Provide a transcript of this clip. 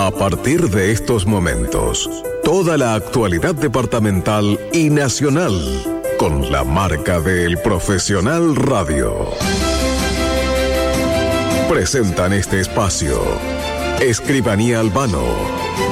A partir de estos momentos, toda la actualidad departamental y nacional con la marca del Profesional Radio. Presentan este espacio Escribanía Albano